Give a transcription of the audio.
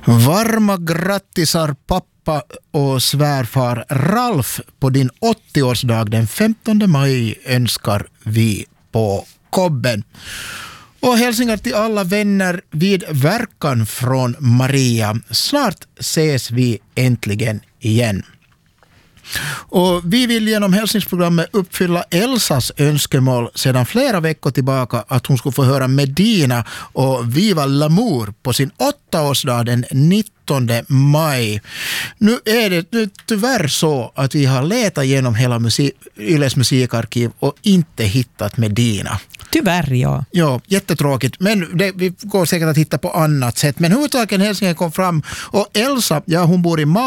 Varma grattisar pappa och svärfar Ralf på din 80-årsdag den 15 maj önskar vi på Kobben. Och hälsningar till alla vänner vid verkan från Maria. Snart ses vi äntligen igen. Och vi vill genom hälsningsprogrammet uppfylla Elsas önskemål sedan flera veckor tillbaka att hon skulle få höra Medina och Viva L'amour på sin 8-årsdag den 19 maj. Nu är det tyvärr så att vi har letat igenom hela Yles musikarkiv och inte hittat Medina. Tyvärr, ja. Ja, jättetråkigt. Men vi går säkert att hitta på annat sätt. Men huvudtagen hälsningen kom fram. Och Elsa, ja, hon bor i